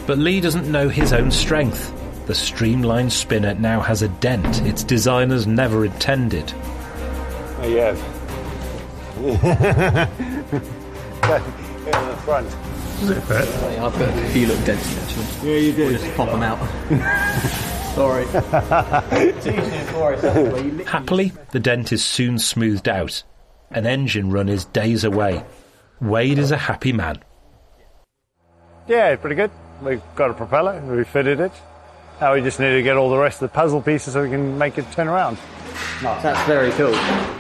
But Lee doesn't know his own strength. The streamlined spinner now has a dent its designers never intended. There you have. In the front. Does it fit? I've got a few little dents in it, actually. Yeah, you do. We'll just pop them out. Sorry. It's easier for us. Happily, the dent is soon smoothed out. An engine run is days away. Wade is a happy man. Yeah, pretty good. We've got a propeller, we fitted it. Now we just need to get all the rest of the puzzle pieces so we can make it turn around. That's very cool.